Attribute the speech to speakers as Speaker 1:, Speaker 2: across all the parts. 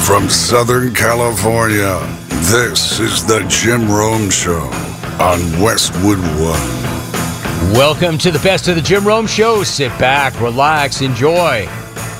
Speaker 1: From Southern California, this is the Jim Rome Show on Westwood One.
Speaker 2: Welcome to the best of the Jim Rome Show. Sit back, relax, enjoy.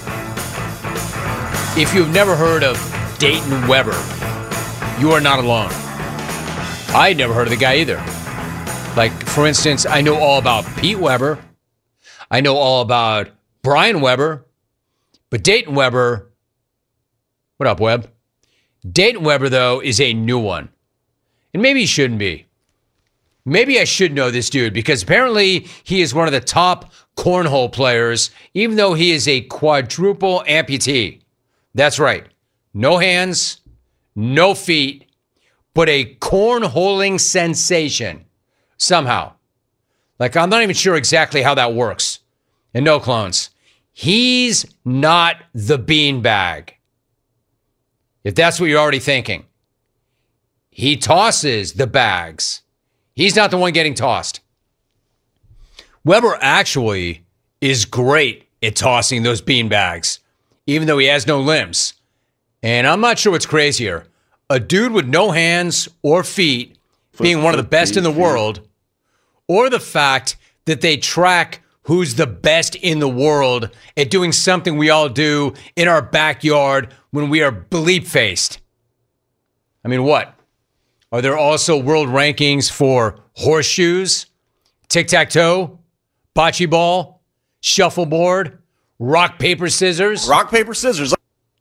Speaker 2: If you've never heard of Dayton Webber, you are not alone. I had never heard of the guy either. Like, for instance, I know all about Pete Weber. I know all about Brian Weber. But Dayton Webber... What up, Webb? Dayton Webber, though, is a new one. And maybe he shouldn't be. Maybe I should know this dude because apparently he is one of the top cornhole players, even though he is a quadruple amputee. That's right. No hands, no feet, but a cornholing sensation somehow. Like, I'm not even sure exactly how that works. And no clones. He's not the beanbag. If that's what you're already thinking. He tosses the bags. He's not the one getting tossed. Weber actually is great at tossing those bean bags, even though he has no limbs. And I'm not sure what's crazier. A dude with no hands or feet being one of the best in the world, or the fact that they track who's the best in the world at doing something we all do in our backyard when we are bleep-faced. I mean, what? Are there also world rankings for horseshoes, tic-tac-toe, bocce ball, shuffleboard, rock, paper, scissors?
Speaker 3: Rock, paper, scissors.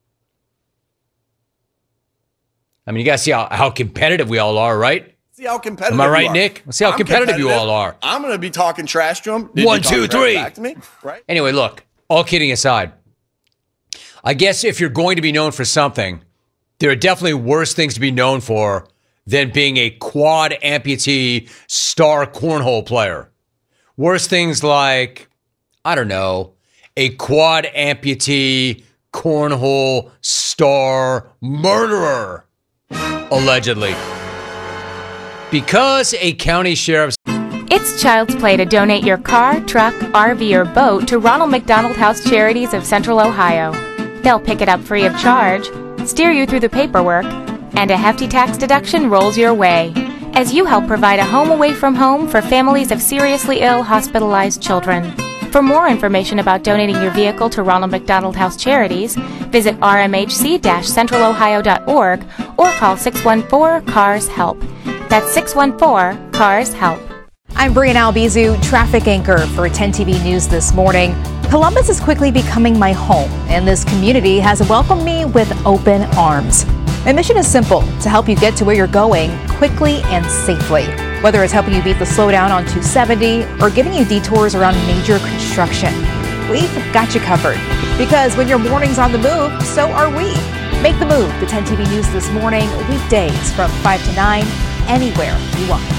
Speaker 2: I mean, you got to see how competitive we all are, right?
Speaker 3: See how competitive
Speaker 2: Am I right,
Speaker 3: you are.
Speaker 2: Nick? Let's see how competitive you all are.
Speaker 3: I'm going to be talking trash to him.
Speaker 2: 1, 2, 3.
Speaker 3: Back to me, right?
Speaker 2: Anyway, look, all kidding aside, I guess if you're going to be known for something, there are definitely worse things to be known for than being a quad amputee star cornhole player. Worse things like, I don't know, a quad amputee cornhole star murderer, allegedly. Because a county sheriff's...
Speaker 4: It's child's play to donate your car, truck, RV, or boat to Ronald McDonald House Charities of Central Ohio. They'll pick it up free of charge, steer you through the paperwork, and a hefty tax deduction rolls your way as you help provide a home away from home for families of seriously ill, hospitalized children. For more information about donating your vehicle to Ronald McDonald House Charities, visit rmhc-centralohio.org or call 614-CARS-HELP. That's 614-CARS-HELP.
Speaker 5: I'm Brianna Albizu, traffic anchor for 10 TV News this morning. Columbus is quickly becoming my home, and this community has welcomed me with open arms. My mission is simple, to help you get to where you're going quickly and safely. Whether it's helping you beat the slowdown on 270 or giving you detours around major construction, we've got you covered. Because when your morning's on the move, so are we. Make the move to 10 TV News this morning, weekdays from 5 to 9, anywhere you watch.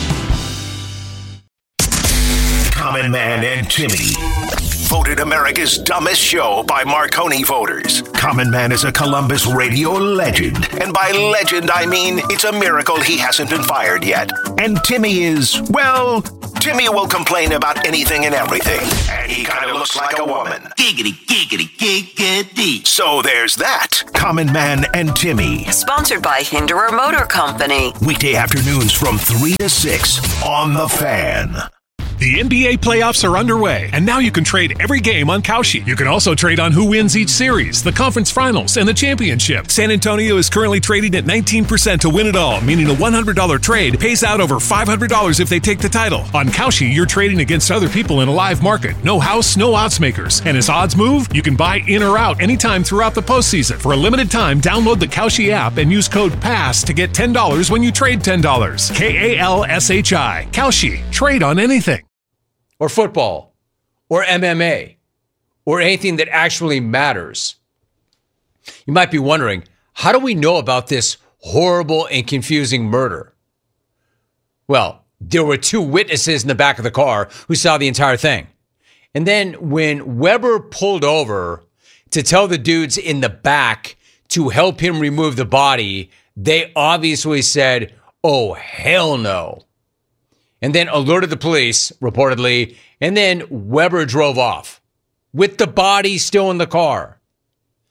Speaker 6: Common Man and Timmy. Voted America's dumbest show by Marconi voters. Common Man is a Columbus radio legend. And by legend, I mean it's a miracle he hasn't been fired yet. And Timmy is, well, Timmy will complain about anything and everything. And he kind of looks like a woman.
Speaker 7: Giggity, giggity, giggity.
Speaker 6: So there's that. Common Man and Timmy.
Speaker 8: Sponsored by Hinderer Motor Company.
Speaker 6: Weekday afternoons from 3 to 6 on The Fan.
Speaker 9: The NBA playoffs are underway, and now you can trade every game on Kalshi. You can also trade on who wins each series, the conference finals, and the championship. San Antonio is currently trading at 19% to win it all, meaning a $100 trade pays out over $500 if they take the title. On Kalshi, you're trading against other people in a live market. No house, no odds makers. And as odds move, you can buy in or out anytime throughout the postseason. For a limited time, download the Kalshi app and use code PASS to get $10 when you trade $10. KALSHI. Kalshi. Trade on anything.
Speaker 2: Or football, or MMA, or anything that actually matters. You might be wondering, how do we know about this horrible and confusing murder? Well, there were 2 witnesses in the back of the car who saw the entire thing. And then when Weber pulled over to tell the dudes in the back to help him remove the body, they obviously said, "Oh, hell no." And then alerted the police, reportedly, and then Weber drove off with the body still in the car.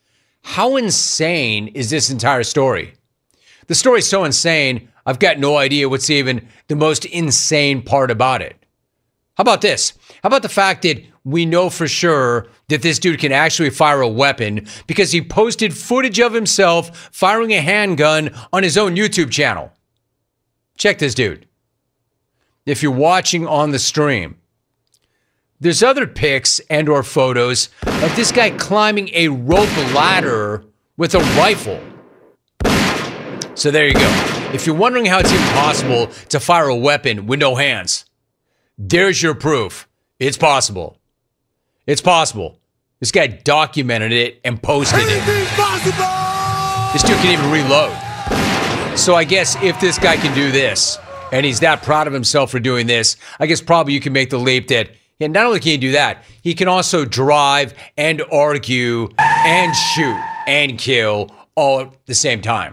Speaker 2: How insane is this entire story? The story is so insane, I've got no idea what's even the most insane part about it. How about this? How about the fact that we know for sure that this dude can actually fire a weapon because he posted footage of himself firing a handgun on his own YouTube channel. Check this dude. If you're watching on the stream, there's other pics and or photos of this guy climbing a rope ladder with a rifle. So there you go. If you're wondering how it's even possible to fire a weapon with no hands, there's your proof. It's possible. It's possible. This guy documented it and posted it. This dude can even reload. So I guess if this guy can do this, and he's that proud of himself for doing this, I guess probably you can make the leap that not only can he do that, he can also drive and argue and shoot and kill all at the same time.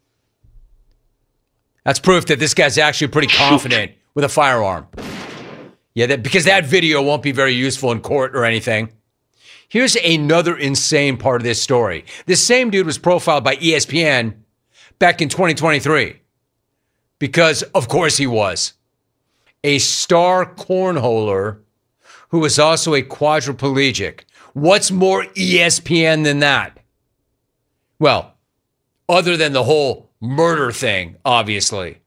Speaker 2: That's proof that this guy's actually pretty confident with a firearm. Yeah, because that video won't be very useful in court or anything. Here's another insane part of this story. This same dude was profiled by ESPN back in 2023. Because, of course, he was. A star cornholer who was also a quadriplegic. What's more ESPN than that? Well, other than the whole murder thing, obviously.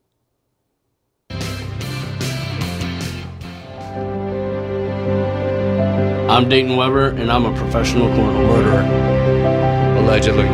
Speaker 10: I'm Dayton Weber, and I'm a professional cornhole
Speaker 2: murderer. Allegedly.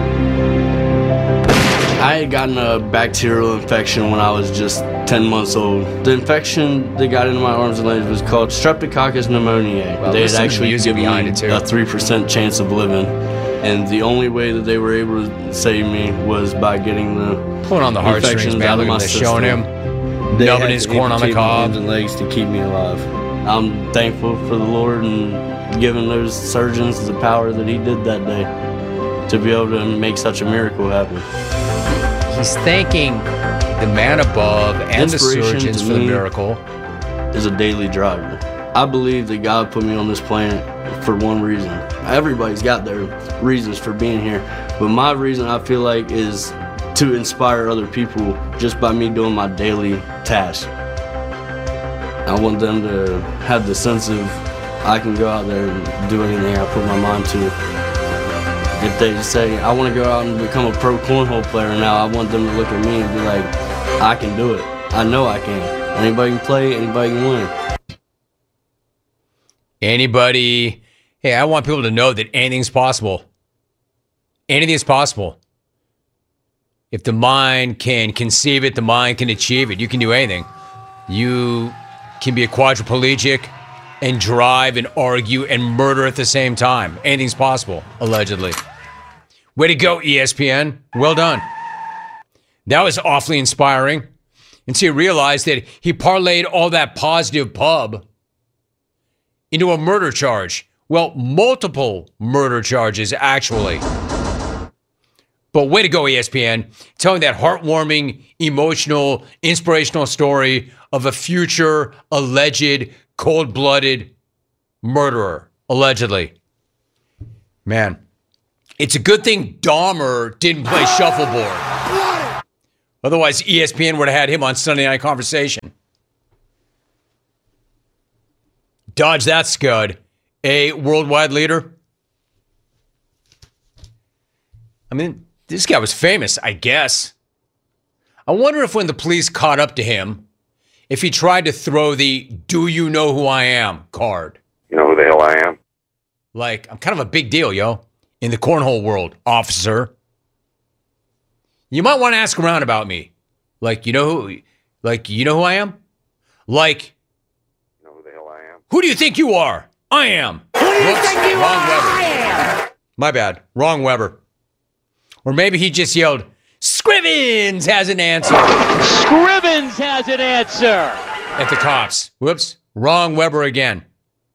Speaker 10: I had gotten a bacterial infection when I was just 10 months old. The infection that got into my arms and legs was called Streptococcus pneumoniae.
Speaker 2: Well,
Speaker 10: they had actually given me
Speaker 2: behind it too.
Speaker 10: A 3% chance of living. And the only way that they were able to save me was by getting the
Speaker 2: pulling on the heartstrings, man. Look at this, showing him, numbing his corn on the cob.
Speaker 10: Arms and legs to keep me alive. I'm thankful for the Lord and giving those surgeons the power that He did that day to be able to make such a miracle happen.
Speaker 2: He's thanking the man above and the surgeons for the miracle.
Speaker 10: Is a daily driver. I believe that God put me on this planet for one reason. Everybody's got their reasons for being here, but my reason I feel like is to inspire other people just by me doing my daily task. I want them to have the sense of I can go out there and do anything I put my mind to. If they say, I want to go out and become a pro cornhole player now, I want them to look at me and be like, I can do it. I know I can. Anybody can play, anybody can win.
Speaker 2: Anybody, hey, I want people to know that anything's possible. Anything is possible. If the mind can conceive it, the mind can achieve it. You can do anything. You can be a quadriplegic and drive and argue and murder at the same time. Anything's possible, allegedly. Way to go, ESPN. Well done. That was awfully inspiring. And so you realized that he parlayed all that positive pub into a murder charge. Well, multiple murder charges, actually. But way to go, ESPN. Telling that heartwarming, emotional, inspirational story of a future alleged cold-blooded murderer, allegedly. Man, it's a good thing Dahmer didn't play shuffleboard. Otherwise, ESPN would have had him on Sunday Night Conversation. Dodge that, Scud. A worldwide leader. I mean, this guy was famous, I guess. I wonder if when the police caught up to him, if he tried to throw the "Do you know who I am" card.
Speaker 11: You know who the hell I am?
Speaker 2: Like, I'm kind of a big deal, yo, in the cornhole world, officer. You might want to ask around about me. Like, you know who I am? Like,
Speaker 11: you know who the hell I am?
Speaker 2: Who do you think you are? I am.
Speaker 11: Who do you think you are?
Speaker 2: Weber.
Speaker 11: I am.
Speaker 2: My bad. Wrong Weber. Or maybe he just yelled, "Scrivens has an answer."
Speaker 12: Scrivens has an answer.
Speaker 2: At the cops. Whoops. Wrong Weber again.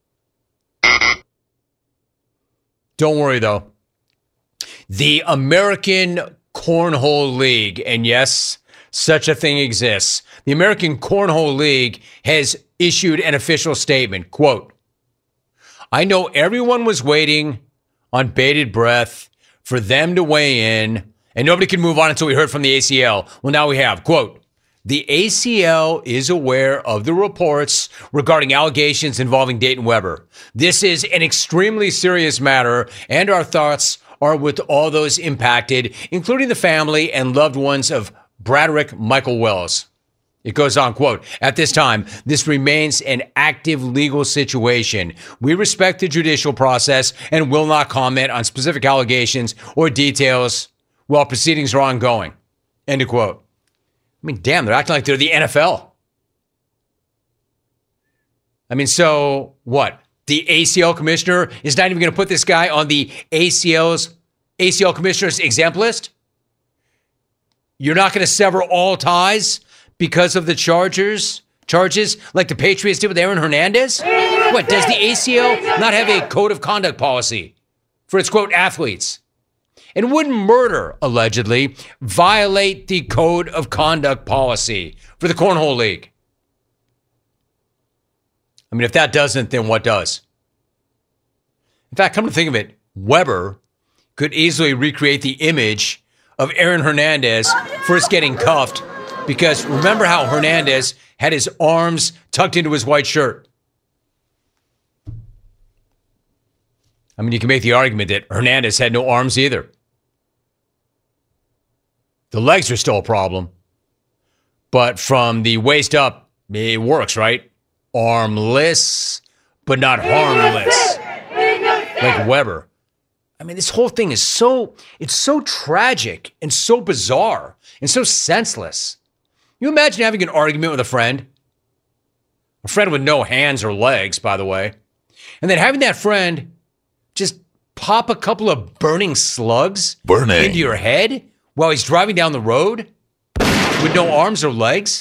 Speaker 2: Don't worry, though. The American Cornhole League, and yes, such a thing exists. The American Cornhole League has issued an official statement. Quote, "I know everyone was waiting on bated breath for them to weigh in, and nobody could move on until we heard from the ACL. Well, now we have, quote, the ACL is aware of the reports regarding allegations involving Dayton Weber. This is an extremely serious matter, and our thoughts are with all those impacted, including the family and loved ones of Bradrick Michael Wells. It goes on, quote, at this time, this remains an active legal situation. We respect the judicial process and will not comment on specific allegations or details while proceedings are ongoing. End of quote. I mean, damn, they're acting like they're the NFL. I mean, so what? The ACL commissioner is not even going to put this guy on the ACL commissioner's exempt list? You're not going to sever all ties because of the charges like the Patriots did with Aaron Hernandez? What, does the ACL not have a code of conduct policy for its, quote, athletes? And wouldn't murder, allegedly, violate the code of conduct policy for the Cornhole League? I mean, if that doesn't, then what does? In fact, come to think of it, Weber could easily recreate the image of Aaron Hernandez first getting cuffed, because remember how Hernandez had his arms tucked into his white shirt? I mean, you can make the argument that Hernandez had no arms either. The legs are still a problem. But from the waist up, it works, right? Armless, but not harmless. Like Weber. I mean, this whole thing is so tragic and so bizarre and so senseless. You imagine having an argument with a friend with no hands or legs, by the way, and then having that friend just pop a couple of burning slugs into your head while he's driving down the road with no arms or legs?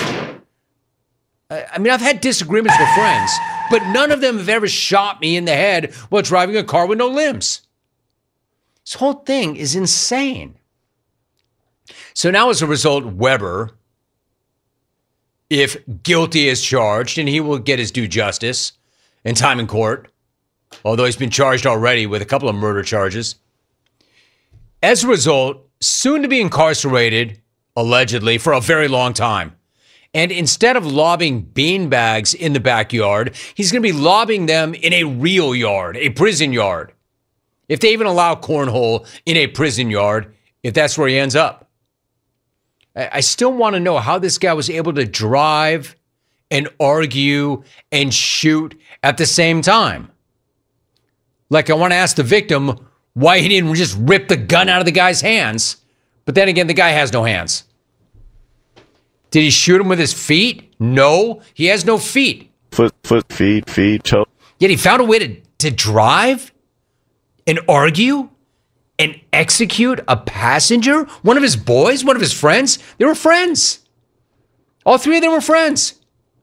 Speaker 2: I mean, I've had disagreements with friends, but none of them have ever shot me in the head while driving a car with no limbs. This whole thing is insane. So now as a result, Weber, if guilty as charged, and he will get his due justice and time in court, although he's been charged already with a couple of murder charges. As a result, soon to be incarcerated, allegedly, for a very long time. And instead of lobbing beanbags in the backyard, he's going to be lobbing them in a real yard, a prison yard. If they even allow cornhole in a prison yard, if that's where he ends up. I still want to know how this guy was able to drive and argue and shoot at the same time. Like, I want to ask the victim why he didn't just rip the gun out of the guy's hands. But then again, the guy has no hands. Did he shoot him with his feet? No, he has no feet.
Speaker 13: Foot, feet, toe.
Speaker 2: Yet he found a way to drive and argue and execute a passenger? One of his boys, one of his friends? They were friends. All three of them were friends.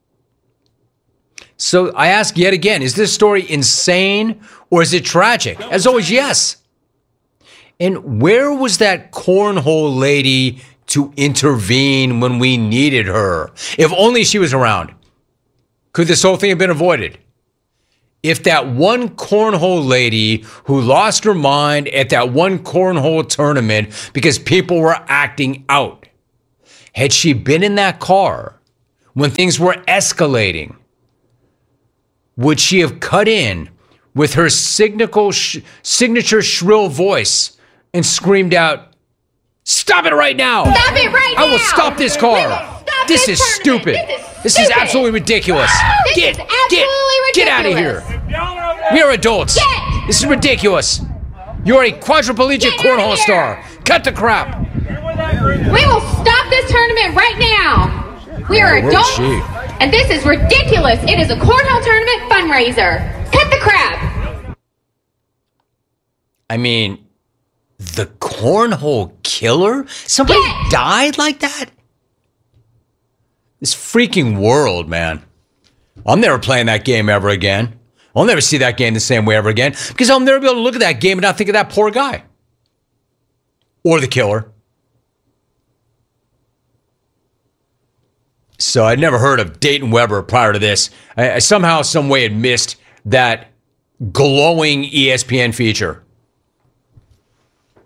Speaker 2: So I ask yet again, is this story insane or is it tragic? As always, yes. And where was that cornhole lady to intervene when we needed her? If only she was around. Could this whole thing have been avoided? If that one cornhole lady who lost her mind at that one cornhole tournament because people were acting out, had she been in that car when things were escalating, would she have cut in with her signature shrill voice and screamed out, "Stop it right now!
Speaker 14: Stop it right now!
Speaker 2: I will stop this car! This is stupid! This is absolutely ridiculous! Get out of here! We are adults! This is ridiculous! You're a quadriplegic cornhole star! Cut the crap!"
Speaker 14: We will stop this tournament right now! We are adults, and this is ridiculous! It is a cornhole tournament fundraiser! Cut the crap!
Speaker 2: I mean, the cornhole killer? Somebody died like that? This freaking world, man. I'm never playing that game ever again. I'll never see that game the same way ever again because I'll never be able to look at that game and not think of that poor guy. Or the killer. So I'd never heard of Dayton Weber prior to this. I somehow, some way had missed that glowing ESPN feature.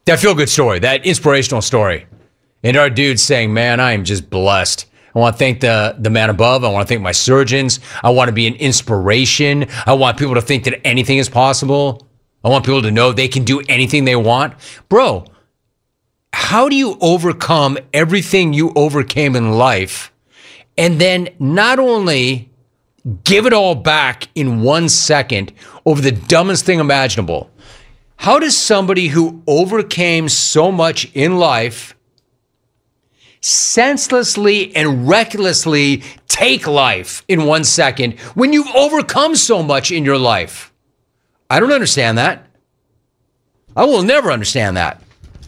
Speaker 2: That feel-good story, that inspirational story. And our dude's saying, man, I am just blessed. I want to thank the man above. I want to thank my surgeons. I want to be an inspiration. I want people to think that anything is possible. I want people to know they can do anything they want. Bro, how do you overcome everything you overcame in life and then not only give it all back in 1 second over the dumbest thing imaginable? How does somebody who overcame so much in life senselessly and recklessly take life in 1 second when you've overcome so much in your life? I don't understand that. I will never understand that.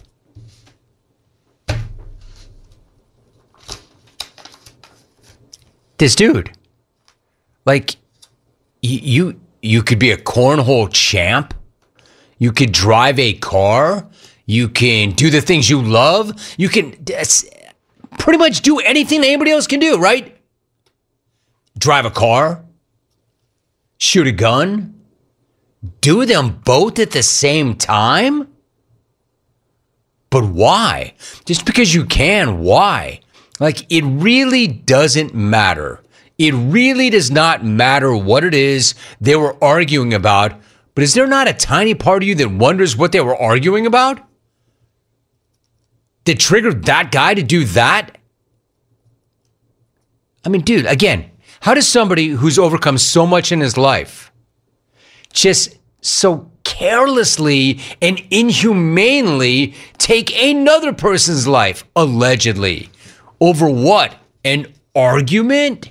Speaker 2: This dude, like, you could be a cornhole champ. You could drive a car. You can do the things you love. You can pretty much do anything anybody else can do, right? Drive a car. Shoot a gun. Do them both at the same time? But why? Just because you can, why? Like, it really doesn't matter. It really does not matter what it is they were arguing about. But is there not a tiny part of you that wonders what they were arguing about? That triggered that guy to do that? I mean, dude, again, how does somebody who's overcome so much in his life just so carelessly and inhumanely take another person's life, allegedly, over what? An argument?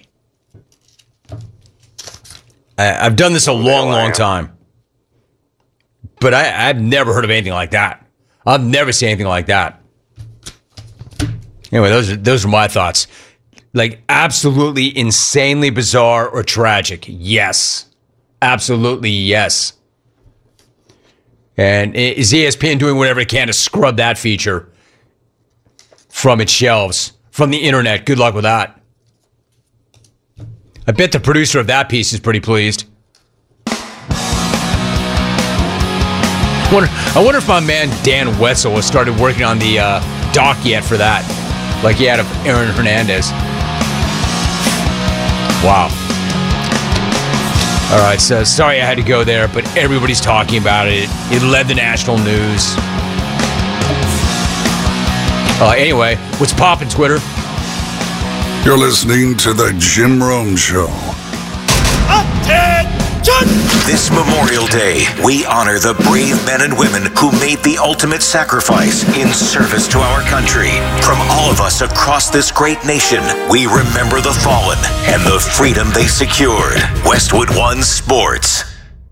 Speaker 2: I've done this a long time. But I've never heard of anything like that. I've never seen anything like that. Anyway, those are my thoughts. Like, absolutely insanely bizarre or tragic. Yes. Absolutely yes. And is ESPN doing whatever it can to scrub that feature from its shelves, from the internet? Good luck with that. I bet the producer of that piece is pretty pleased. I wonder if my man Dan Wetzel has started working on the doc yet for that, like he had of Aaron Hernandez. Wow. All right, so sorry I had to go there, but everybody's talking about it. It led the national news. Anyway, what's poppin', Twitter?
Speaker 1: You're listening to The Jim Rome Show.
Speaker 6: This Memorial Day, we honor the brave men and women who made the ultimate sacrifice in service to our country. From all of us across this great nation, we remember the fallen and the freedom they secured. Westwood One Sports.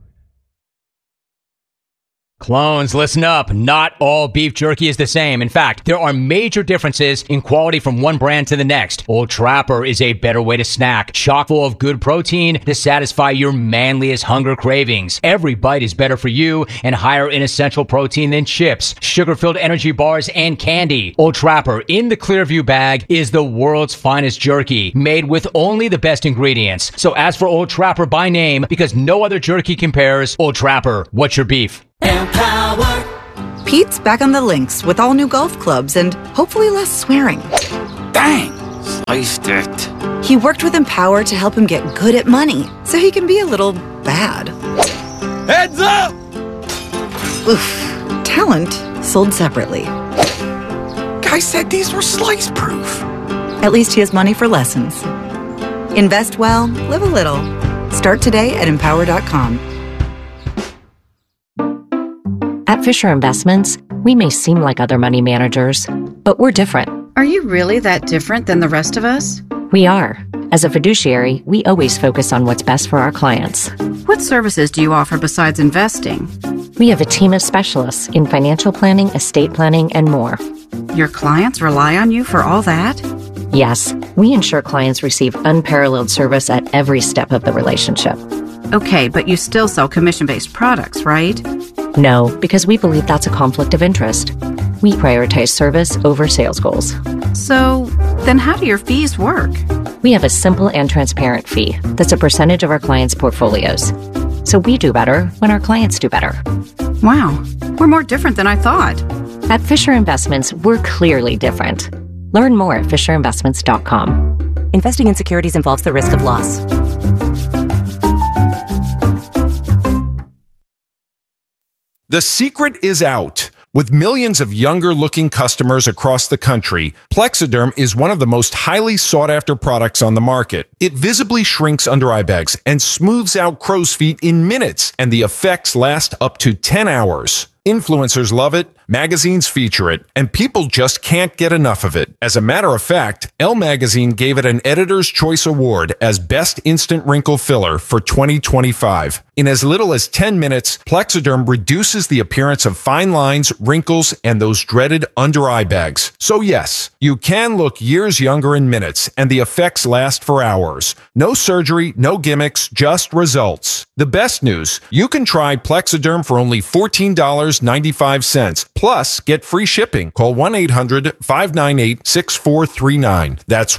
Speaker 2: Clones, listen up. Not all beef jerky is the same. In fact, there are major differences in quality from one brand to the next. Old Trapper is a better way to snack, chock full of good protein to satisfy your manliest hunger cravings. Every bite is better for you and higher in essential protein than chips, sugar-filled energy bars, and candy. Old Trapper in the Clearview bag is the world's finest jerky, made with only the best ingredients. So ask for Old Trapper by name because no other jerky compares. Old Trapper, what's your beef?
Speaker 15: Empower. Pete's back on the links with all new golf clubs and hopefully less swearing.
Speaker 16: Dang, sliced it.
Speaker 15: He worked with Empower to help him get good at money so he can be a little bad.
Speaker 16: Heads up!
Speaker 15: Oof. Talent sold separately.
Speaker 16: Guy said these were slice proof.
Speaker 15: At least he has money for lessons. Invest well, live a little. Start today at empower.com.
Speaker 17: At Fisher Investments, we may seem like other money managers, but we're different.
Speaker 18: Are you really that different than the rest of us?
Speaker 17: We are. As a fiduciary, we always focus on what's best for our clients.
Speaker 18: What services do you offer besides investing?
Speaker 17: We have a team of specialists in financial planning, estate planning, and more.
Speaker 18: Your clients rely on you for all that?
Speaker 17: Yes, we ensure clients receive unparalleled service at every step of the relationship.
Speaker 18: Okay, but you still sell commission-based products, right?
Speaker 17: No, because we believe that's a conflict of interest. We prioritize service over sales goals.
Speaker 18: So, then how do your fees work?
Speaker 17: We have a simple and transparent fee that's a percentage of our clients' portfolios. So we do better when our clients do better.
Speaker 18: Wow, we're more different than I thought.
Speaker 17: At Fisher Investments, we're clearly different. Learn more at FisherInvestments.com. Investing in securities involves the risk of loss.
Speaker 19: The secret is out. With millions of younger-looking customers across the country, Plexiderm is one of the most highly sought-after products on the market. It visibly shrinks under-eye bags and smooths out crow's feet in minutes, and the effects last up to 10 hours. Influencers love it, magazines feature it, and people just can't get enough of it. As a matter of fact, Elle Magazine gave it an Editor's Choice Award as Best Instant Wrinkle Filler for 2025. In as little as 10 minutes, Plexiderm reduces the appearance of fine lines, wrinkles, and those dreaded under-eye bags. So yes, you can look years younger in minutes, and the effects last for hours. No surgery, no gimmicks, just results. The best news, you can try Plexiderm for only $14.95. Plus, get free shipping. Call 1-800-598-6439. That's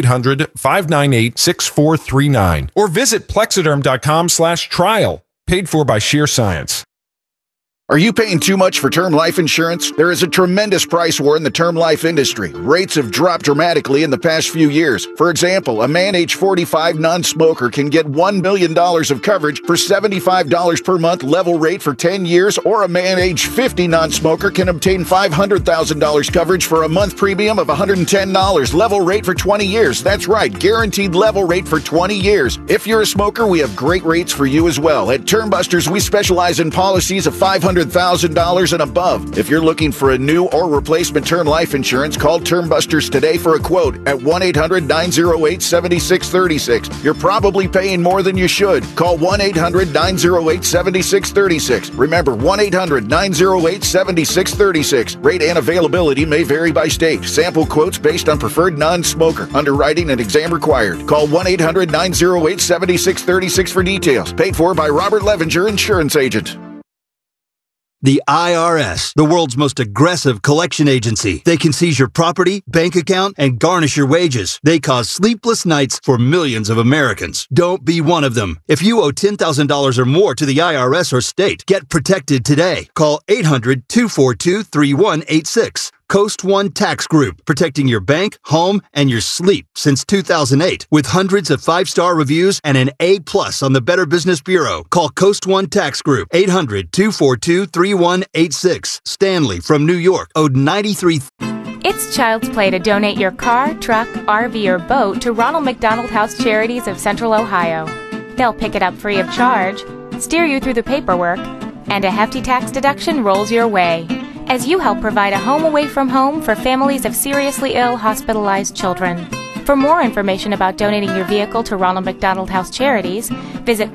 Speaker 19: 1-800-598-6439. Or visit Plexiderm.com/trial. Paid for by Sheer Science.
Speaker 20: Are you paying too much for term life insurance? There is a tremendous price war in the term life industry. Rates have dropped dramatically in the past few years. For example, a man age 45 non-smoker can get $1 million of coverage for $75 per month level rate for 10 years, or a man age 50 non-smoker can obtain $500,000 coverage for a month premium of $110 level rate for 20 years. That's right, guaranteed level rate for 20 years. If you're a smoker, we have great rates for you as well. At Term Busters, we specialize in policies of $500,000 and above. If you're looking for a new or replacement term life insurance, call Term Busters today for a quote at 1-800-908-7636. You're probably paying more than you should. Call 1-800-908-7636. Remember, 1-800-908-7636. Rate and availability may vary by state. Sample quotes based on preferred non-smoker. Underwriting and exam required. Call 1-800-908-7636 for details. Paid for by Robert Levenger, Insurance Agent.
Speaker 21: The IRS, the world's most aggressive collection agency. They can seize your property, bank account, and garnish your wages. They cause sleepless nights for millions of Americans. Don't be one of them. If you owe $10,000 or more to the IRS or state, get protected today. Call 800-242-3186. Coast One Tax Group, protecting your bank, home, and your sleep since 2008. With hundreds of 5-star reviews and an A+ on the Better Business Bureau. Call Coast One Tax Group, 800-242-3186. Stanley from New York owed $93,000.
Speaker 4: It's child's play to donate your car, truck, RV, or boat to Ronald McDonald House Charities of Central Ohio. They'll pick it up free of charge, steer you through the paperwork, and a hefty tax deduction rolls your way as you help provide a home away from home for families of seriously ill, hospitalized children. For more information about donating your vehicle to Ronald McDonald House Charities, visit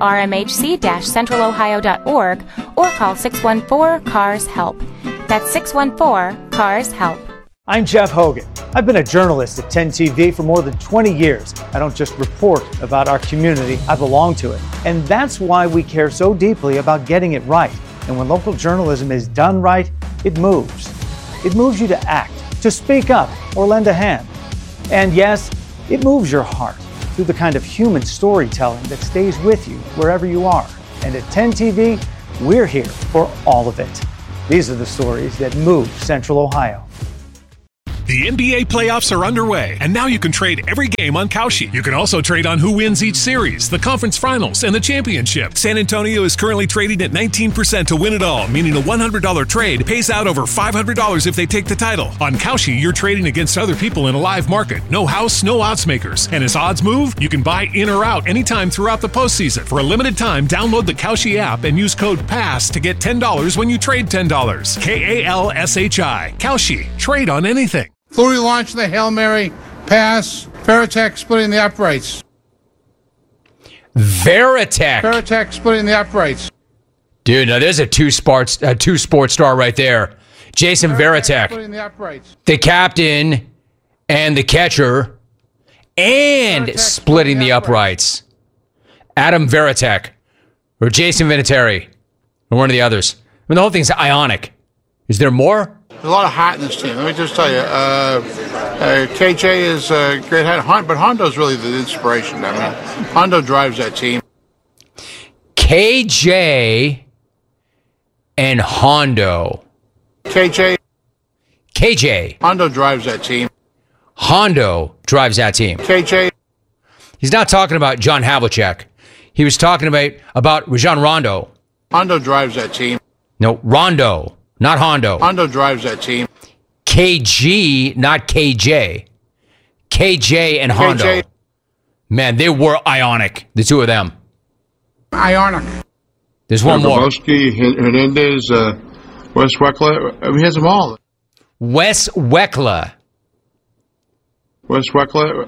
Speaker 4: rmhc-centralohio.org or call 614-CARS-HELP. That's 614-CARS-HELP.
Speaker 22: I'm Jeff Hogan. I've been a journalist at 10 TV for more than 20 years. I don't just report about our community, I belong to it. And that's why we care so deeply about getting it right. And when local journalism is done right, it moves. It moves you to act, to speak up, or lend a hand. And yes, it moves your heart through the kind of human storytelling that stays with you wherever you are. And at 10 TV, we're here for all of it. These are the stories that move Central Ohio.
Speaker 9: The NBA playoffs are underway, and now you can trade every game on Kalshi. You can also trade on who wins each series, the conference finals, and the championship. San Antonio is currently trading at 19% to win it all, meaning a $100 trade pays out over $500 if they take the title. On Kalshi, you're trading against other people in a live market. No house, no odds makers. And as odds move, you can buy in or out anytime throughout the postseason. For a limited time, download the Kalshi app and use code PASS to get $10 when you trade $10. KALSHI. Kalshi. Trade on anything.
Speaker 23: Fleury launched the Hail Mary pass. Veritek splitting the uprights.
Speaker 2: Veritek
Speaker 23: splitting the uprights.
Speaker 2: Dude, now there's a two-sport star right there. Jason Veritek.
Speaker 23: Splitting the uprights.
Speaker 2: The captain and the catcher and splitting the uprights. Adam Veritek or Jason Vinatieri or one of the others. I mean, the whole thing's ionic. Is there more?
Speaker 23: There's a lot of heart in this team. Let me just tell you, KJ is a great head, but Hondo's really the inspiration. I mean, Hondo drives that team.
Speaker 2: KJ and Hondo.
Speaker 23: KJ.
Speaker 2: KJ.
Speaker 23: Hondo drives that team.
Speaker 2: Hondo drives that team.
Speaker 23: KJ.
Speaker 2: He's not talking about John Havlicek. He was talking about Rajon Rondo.
Speaker 23: Hondo drives that team.
Speaker 2: No, Rondo, not Hondo.
Speaker 23: Hondo drives that team.
Speaker 2: KG, not KJ. KJ and Hondo.
Speaker 23: KJ.
Speaker 2: Man, they were ionic, the two of them.
Speaker 23: Ionic.
Speaker 2: There's one more.
Speaker 23: Grabowski, Hernandez, Wes Weckler. He has them all.
Speaker 2: Wes Weckler.
Speaker 23: Wes Weckler.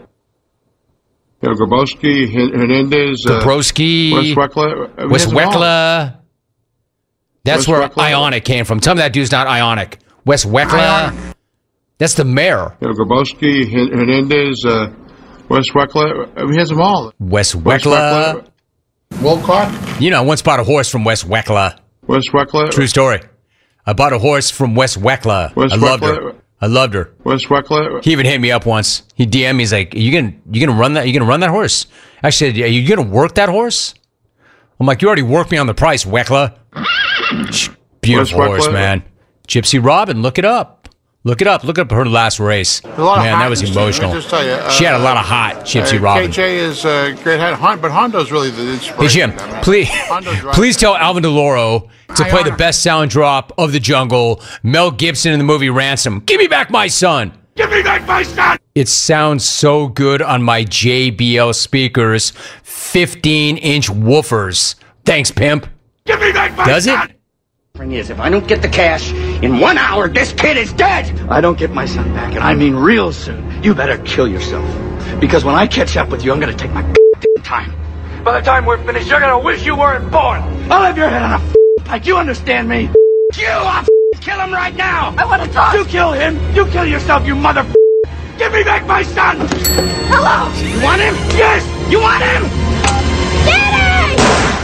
Speaker 23: Grabowski, Hernandez.
Speaker 2: Gabrowski.
Speaker 23: Wes Weckler.
Speaker 2: Wes Weckler. That's
Speaker 23: Wes
Speaker 2: where
Speaker 23: Weckler.
Speaker 2: Ionic came from. Tell me that dude's not Ionic. Wes Weckler.
Speaker 23: Ionic.
Speaker 2: That's the mayor.
Speaker 23: Grabowski, Hernandez, Wes Weckler. He has them all.
Speaker 2: Wes Weckler.
Speaker 23: Wilcock.
Speaker 2: You know, I once bought a horse from Wes Weckler.
Speaker 23: Wes Weckler.
Speaker 2: True story. I bought a horse from Wes Weckler. I loved her. I loved her.
Speaker 23: Wes Weckler.
Speaker 2: He even hit me up once. He DM'd me. He's like, you gonna run that? You gonna run that horse? I said, are you gonna work that horse? I'm like, you already worked me on the price, Weckler. Beautiful horse, man. Gypsy Robin, look it up. Look it up. Look up her last race. Man, that was emotional.
Speaker 23: Let me just tell you,
Speaker 2: She had a lot of hot, Gypsy Robin.
Speaker 23: KJ is a great head, but Hondo's really the inspiration.
Speaker 2: Hey, Jim, please tell Alvin DeLauro to play the best sound drop of the jungle, Mel Gibson in the movie Ransom. Give me back my son.
Speaker 23: Give me back my son.
Speaker 2: It sounds so good on my JBL speakers, 15-inch woofers. Thanks, pimp.
Speaker 23: Give me back my
Speaker 2: Does
Speaker 23: son.
Speaker 2: it?
Speaker 3: Thing is, if I don't get the cash in 1 hour, this kid is dead. I don't get my son back, and I mean real soon. You better kill yourself, because when I catch up with you, I'm gonna take my time. By the time we're finished, you're gonna wish you weren't born. I'll have your head on a pike. You understand me? You, I'll kill him right now. I want to talk. You kill him. You kill yourself, you mother. Give me back my son. Hello. You want him? Yes. You want him?
Speaker 14: Daddy!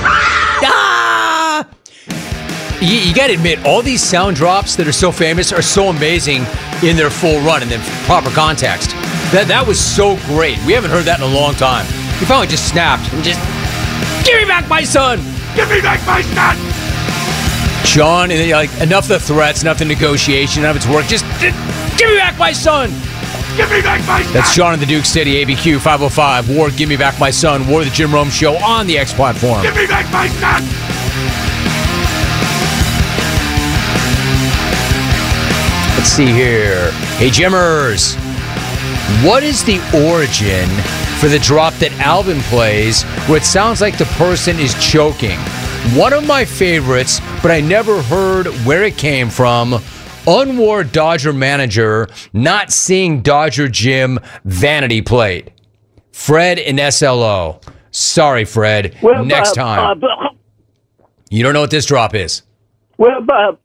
Speaker 2: Ah! You got to admit, all these sound drops that are so famous are so amazing in their full run and in proper context. That was so great. We haven't heard that in a long time. He finally just snapped and just, give me back my son!
Speaker 23: Give me back my son!
Speaker 2: Sean, and like, enough of the threats, enough of the negotiation, enough of its work. Just give me back my son!
Speaker 23: Give me back my son!
Speaker 2: That's Sean in the Duke City, ABQ 505. War, give me back my son. War, the Jim Rome Show on the X platform.
Speaker 23: Give me back my son!
Speaker 2: Let's see here. Hey, Jimmers. What is the origin for the drop that Alvin plays where it sounds like the person is choking? One of my favorites, but I never heard where it came from. Unwar Dodger manager not seeing Dodger Jim vanity plate. Fred in SLO. Sorry, Fred.
Speaker 5: Well,
Speaker 2: next time. You don't know what this drop is.
Speaker 5: Well,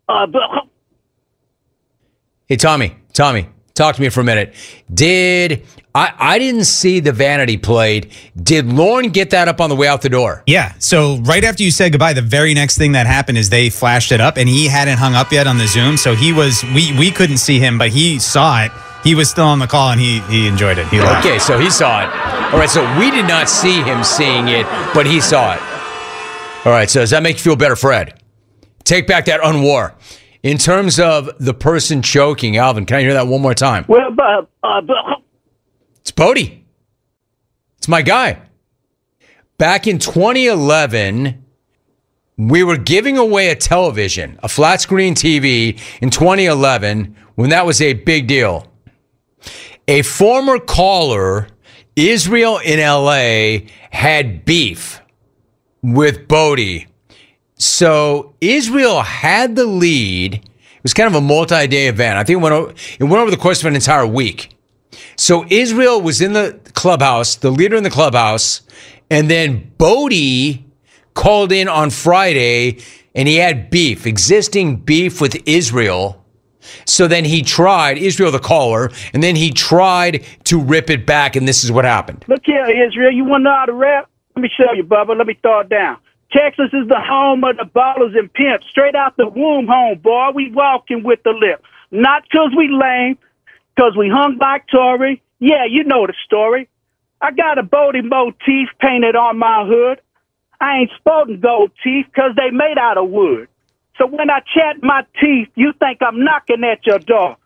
Speaker 2: Hey, Tommy, talk to me for a minute. I didn't see the vanity plate. Did Lorne get that up on the way out the door?
Speaker 7: Yeah. So right after you said goodbye, the very next thing that happened is they flashed it up, and he hadn't hung up yet on the Zoom. So he was, we couldn't see him, but he saw it. He was still on the call, and he enjoyed it.
Speaker 2: Okay, so he saw it. All right, so we did not see him seeing it, but he saw it. All right, so does that make you feel better, Fred? Take back that unwar. In terms of the person choking, Alvin, can I hear that one more time?
Speaker 5: Well,
Speaker 2: it's Bodie. It's my guy. Back in 2011, we were giving away a television, a flat screen TV in 2011, when that was a big deal. A former caller, Israel in LA, had beef with Bodie. So Israel had the lead. It was kind of a multi-day event. I think it went over the course of an entire week. So Israel was in the clubhouse, the leader in the clubhouse, and then Bodie called in on Friday, and he had beef, existing beef with Israel. So then he tried, Israel the caller, and then he tried to rip it back, and this is what happened.
Speaker 5: Look here, Israel, you want to know how to rap? Let me show you, Bubba. Let me throw it down. Texas is the home of the ballers and pimps. Straight out the womb home, boy. We walking with the lip. Not 'cause we lame, 'cause we hung like Tory. Yeah, you know the story. I got a Bodie motif painted on my hood. I ain't sporting gold teeth 'cause they made out of wood. So when I chat my teeth, you think I'm knocking at your door.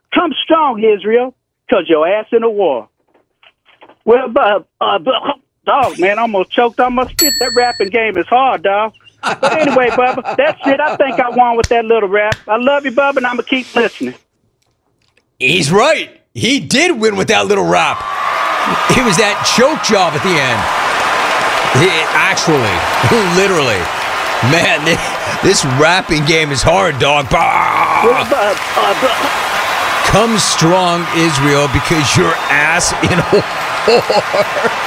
Speaker 5: Come strong, Israel, because your ass in the war. Well, dog, man, I almost choked on my spit. That rapping game is hard, dog. But anyway, Bubba, that's it. I think I won with that little rap. I love you, Bubba, and I'm going to keep listening.
Speaker 2: He's right. He did win with that little rap. It was that choke job at the end. Actually, literally. Man, this rapping game is hard, dog. Come strong, Israel, because your ass in a whore.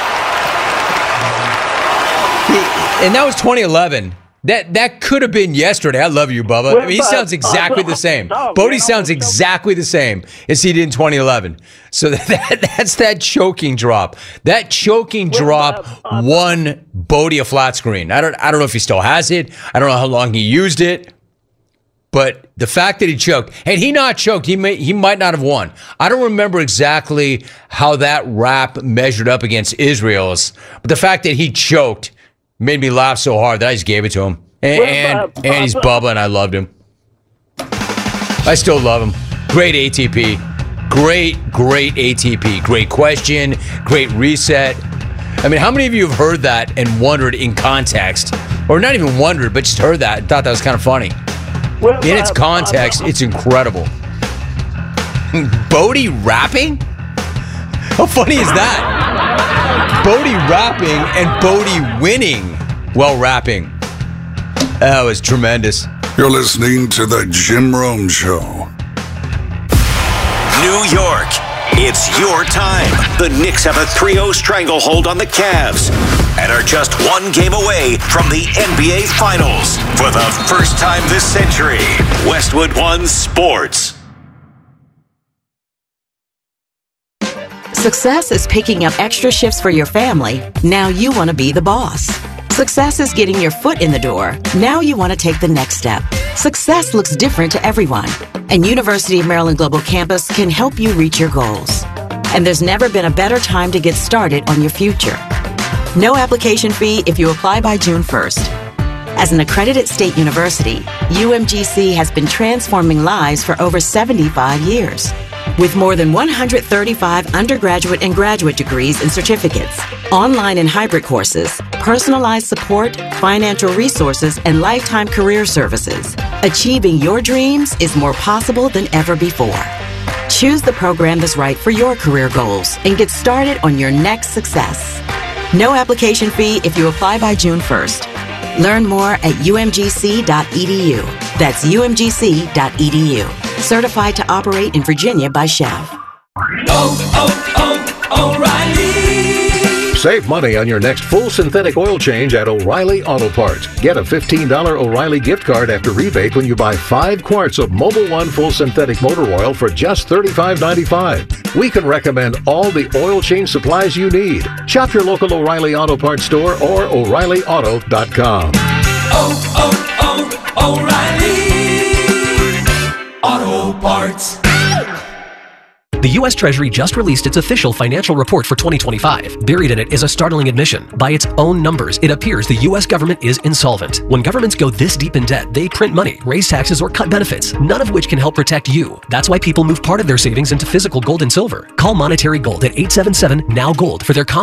Speaker 2: And that was 2011. That could have been yesterday. I love you, Bubba. I mean, he sounds exactly the same. Bodie sounds exactly the same as he did in 2011. So that's that choking drop. That choking drop won Bodie a flat screen. I don't know if he still has it. I don't know how long he used it. But the fact that he choked, had he not choked, he might not have won. I don't remember exactly how that rap measured up against Israel's, but the fact that he choked made me laugh so hard that I just gave it to him. And he's Bubba, and I loved him. I still love him. Great ATP. Great ATP. Great question. Great reset. I mean, how many of you have heard that and wondered in context? Or not even wondered, but just heard that and thought that was kind of funny? In its context, it's incredible. Bodie rapping? How funny is that? Bodie rapping and Bodie winning while rapping. That was tremendous.
Speaker 1: You're listening to The Jim Rome Show.
Speaker 6: New York, it's your time. The Knicks have a 3-0 stranglehold on the Cavs and are just one game away from the NBA Finals. For the first time this century, Westwood One Sports.
Speaker 8: Success is picking up extra shifts for your family. Now you want to be the boss. Success is getting your foot in the door. Now you want to take the next step. Success looks different to everyone, and University of Maryland Global Campus can help you reach your goals. And there's never been a better time to get started on your future. No application fee if you apply by June 1st. As an accredited state university, UMGC has been transforming lives for over 75 years. With more than 135 undergraduate and graduate degrees and certificates, online and hybrid courses, personalized support, financial resources, and lifetime career services, achieving your dreams is more possible than ever before. Choose the program that's right for your career goals and get started on your next success. No application fee if you apply by June 1st. Learn more at umgc.edu. That's umgc.edu. Certified to operate in Virginia by Chev.
Speaker 10: O'Reilly! Save money on your next full synthetic oil change at O'Reilly Auto Parts. Get a $15 O'Reilly gift card after rebate when you buy 5 quarts of Mobil 1 full synthetic motor oil for just $35.95. We can recommend all the oil change supplies you need. Shop your local O'Reilly Auto Parts store or O'ReillyAuto.com.
Speaker 11: O'Reilly Auto Parts.
Speaker 24: The U.S. Treasury just released its official financial report for 2025. Buried in it is a startling admission. By its own numbers, it appears the U.S. government is insolvent. When governments go this deep in debt, they print money, raise taxes, or cut benefits, none of which can help protect you. That's why people move part of their savings into physical gold and silver. Call Monetary Gold at 877-NOW-GOLD for their